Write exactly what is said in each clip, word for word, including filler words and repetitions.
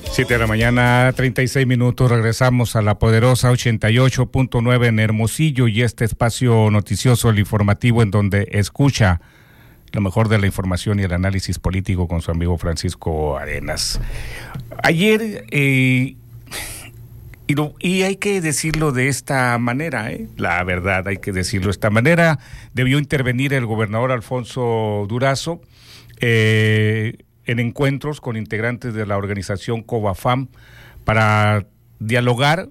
Siete de la mañana, treinta y seis minutos, regresamos a la poderosa ochenta y ocho punto nueve en Hermosillo y este espacio noticioso, el informativo, en donde escucha lo mejor de la información y el análisis político con su amigo Francisco Arenas. Ayer, eh, y, lo, y hay que decirlo de esta manera, ¿eh? La verdad, hay que decirlo de esta manera, debió intervenir el gobernador Alfonso Durazo, eh, en encuentros con integrantes de la organización COBAFAM para dialogar.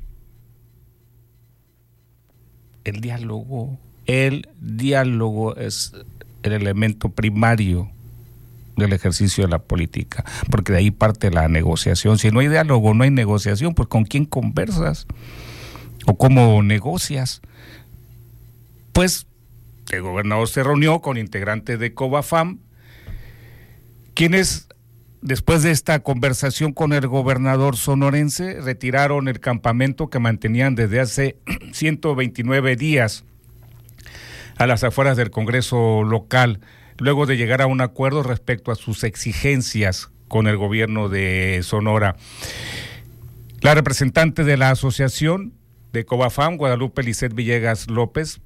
El diálogo, el diálogo es el elemento primario del ejercicio de la política, porque de ahí parte la negociación. Si no hay diálogo, no hay negociación, pues ¿con quién conversas? ¿O cómo negocias? Pues el gobernador se reunió con integrantes de COBAFAM, quienes, después de esta conversación con el gobernador sonorense, retiraron el campamento que mantenían desde hace ciento veintinueve días a las afueras del Congreso local, luego de llegar a un acuerdo respecto a sus exigencias con el gobierno de Sonora. La representante de la asociación de COBAFAM, Guadalupe Lisset Villegas López,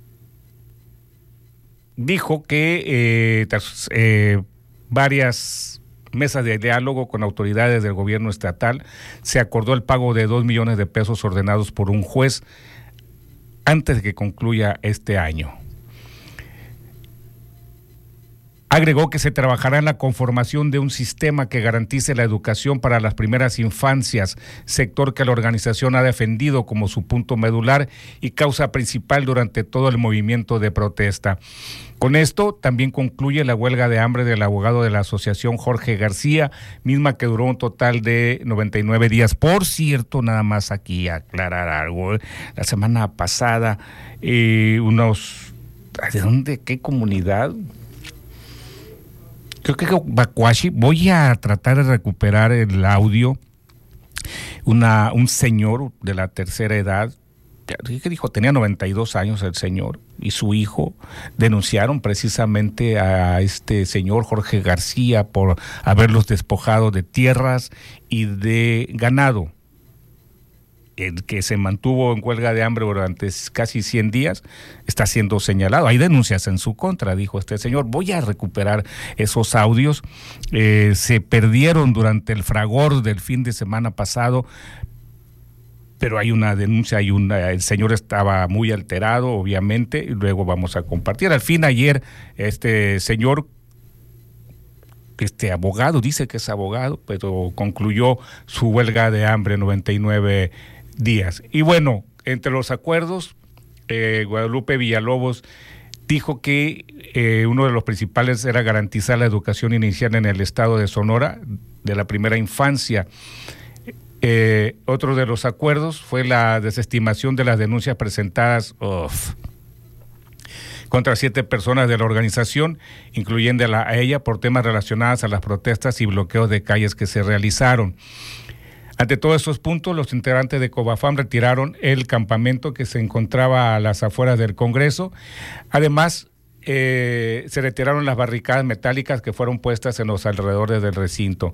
dijo que eh, tras, eh, varias mesas de diálogo con autoridades del gobierno estatal, se acordó el pago de dos millones de pesos ordenados por un juez antes de que concluya este año. Agregó que se trabajará en la conformación de un sistema que garantice la educación para las primeras infancias, sector que la organización ha defendido como su punto medular y causa principal durante todo el movimiento de protesta. Con esto también concluye la huelga de hambre del abogado de la asociación Jorge García, misma que duró un total de noventa y nueve días. Por cierto, nada más aquí aclarar algo, ¿eh? La semana pasada, eh, unos... ¿de dónde? ¿Qué comunidad? Creo que Bacuachi, voy a tratar de recuperar el audio. Una, un señor de la tercera edad, ¿qué dijo? Tenía noventa y dos años el señor, y su hijo denunciaron precisamente a este señor Jorge García por haberlos despojado de tierras y de ganado. El que se mantuvo en huelga de hambre durante casi cien días está siendo señalado. Hay denuncias en su contra, dijo este señor. Voy a recuperar esos audios. Eh, se perdieron durante el fragor del fin de semana pasado, pero hay una denuncia, hay una, el señor estaba muy alterado, obviamente, y luego vamos a compartir. Al fin, ayer, este señor, este abogado, dice que es abogado, pero concluyó su huelga de hambre, noventa y nueve días. Y bueno, entre los acuerdos, eh, Guadalupe Villalobos dijo que eh, uno de los principales era garantizar la educación inicial en el estado de Sonora, de la primera infancia. Eh, otro de los acuerdos fue la desestimación de las denuncias presentadas uf, contra siete personas de la organización, incluyendo a, la, a ella, por temas relacionados a las protestas y bloqueos de calles que se realizaron. Ante todos estos puntos, los integrantes de COBAFAM retiraron el campamento que se encontraba a las afueras del Congreso. Además, eh, se retiraron las barricadas metálicas que fueron puestas en los alrededores del recinto.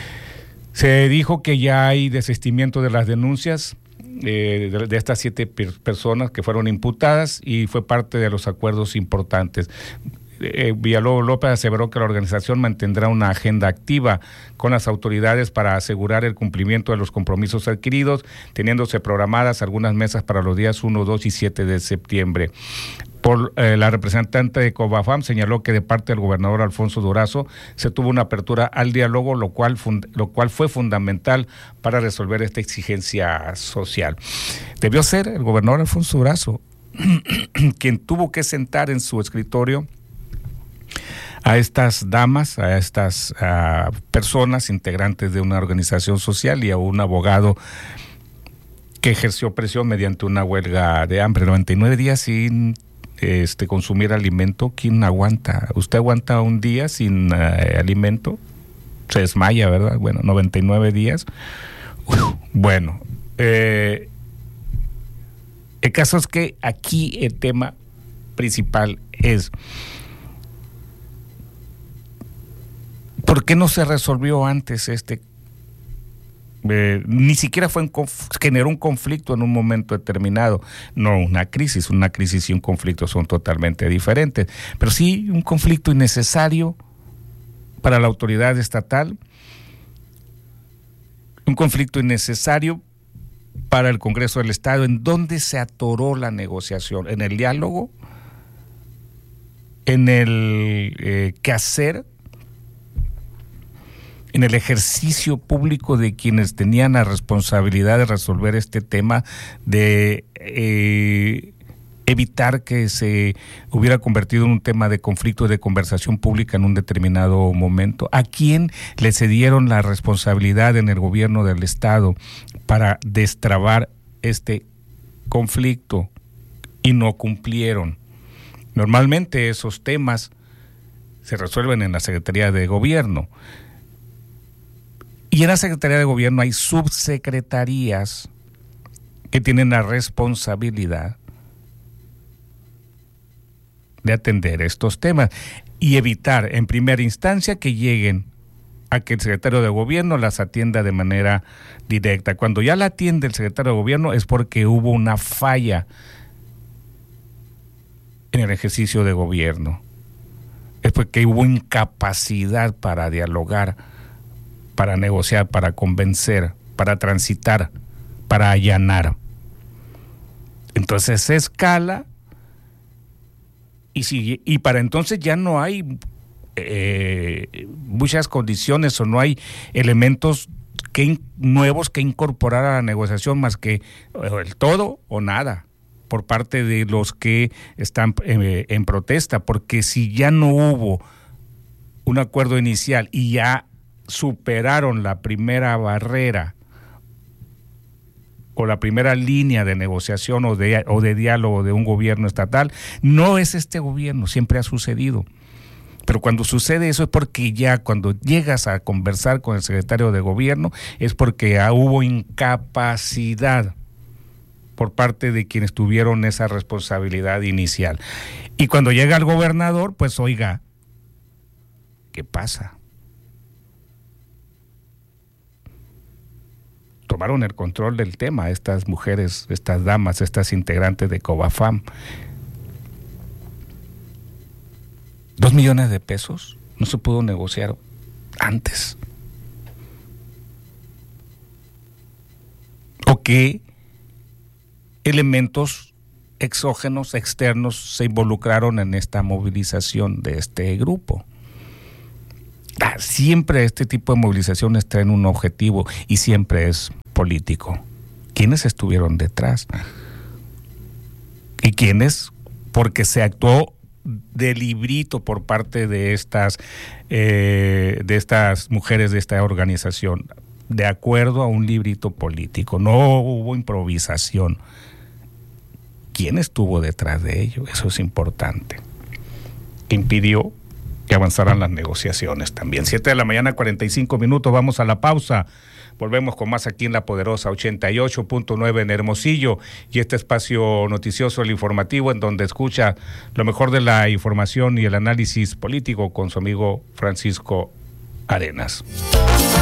Se dijo que ya hay desistimiento de las denuncias eh, de, de estas siete per- personas que fueron imputadas y fue parte de los acuerdos importantes. Eh, Villalobos López aseveró que la organización mantendrá una agenda activa con las autoridades para asegurar el cumplimiento de los compromisos adquiridos, teniéndose programadas algunas mesas para los días uno, dos y siete de septiembre. Por eh, la representante de COBAFAM señaló que de parte del gobernador Alfonso Durazo se tuvo una apertura al diálogo, lo cual, fund, lo cual fue fundamental para resolver esta exigencia social. Debió ser el gobernador Alfonso Durazo quien tuvo que sentar en su escritorio a estas damas, a estas uh, personas integrantes de una organización social y a un abogado que ejerció presión mediante una huelga de hambre, noventa y nueve días sin este, consumir alimento. ¿Quién aguanta? ¿Usted aguanta un día sin uh, alimento? Se desmaya, ¿verdad? Bueno, noventa y nueve días. Uf, bueno, eh, el caso es que aquí el tema principal es: ¿por qué no se resolvió antes este Eh, ni siquiera fue un conf- generó un conflicto en un momento determinado, no una crisis. Una crisis y un conflicto son totalmente diferentes, pero sí un conflicto innecesario para la autoridad estatal, un conflicto innecesario para el Congreso del Estado. ¿En dónde se atoró la negociación? ¿En el diálogo? ¿En el eh, quehacer? ¿En el ejercicio público de quienes tenían la responsabilidad de resolver este tema, de eh, evitar que se hubiera convertido en un tema de conflicto y de conversación pública en un determinado momento? ¿A quién le cedieron la responsabilidad en el gobierno del Estado para destrabar este conflicto y no cumplieron? Normalmente esos temas se resuelven en la Secretaría de Gobierno. Y en la Secretaría de Gobierno hay subsecretarías que tienen la responsabilidad de atender estos temas y evitar en primera instancia que lleguen a que el secretario de Gobierno las atienda de manera directa. Cuando ya la atiende el secretario de Gobierno es porque hubo una falla en el ejercicio de gobierno. Es porque hubo incapacidad para dialogar, para negociar, para convencer, para transitar, para allanar. Entonces se escala y, si, y para entonces ya no hay eh, muchas condiciones o no hay elementos que, nuevos que incorporar a la negociación más que el todo o nada por parte de los que están eh, en protesta, porque si ya no hubo un acuerdo inicial y ya superaron la primera barrera o la primera línea de negociación o de, o de diálogo de un gobierno estatal, no es este gobierno, siempre ha sucedido. Pero cuando sucede eso es porque ya cuando llegas a conversar con el secretario de Gobierno es porque hubo incapacidad por parte de quienes tuvieron esa responsabilidad inicial. Y cuando llega el gobernador, pues oiga, ¿qué pasa? Tomaron el control del tema estas mujeres, estas damas, estas integrantes de Covafam. Dos millones de pesos no se pudo negociar antes. ¿O qué elementos exógenos, externos, se involucraron en esta movilización de este grupo? Ah, siempre este tipo de movilizaciones traen un objetivo y siempre es político. ¿Quiénes estuvieron detrás? ¿Y quiénes? Porque se actuó de librito por parte de estas eh, de estas mujeres de esta organización, de acuerdo a un librito político. No hubo improvisación. ¿Quién estuvo detrás de ello? Eso es importante. Impidió que avanzaran las negociaciones también. Siete de la mañana, cuarenta y cinco minutos, vamos a la pausa. Volvemos con más aquí en La Poderosa ochenta y ocho punto nueve en Hermosillo y este espacio noticioso, el informativo, en donde escucha lo mejor de la información y el análisis político con su amigo Francisco Arenas.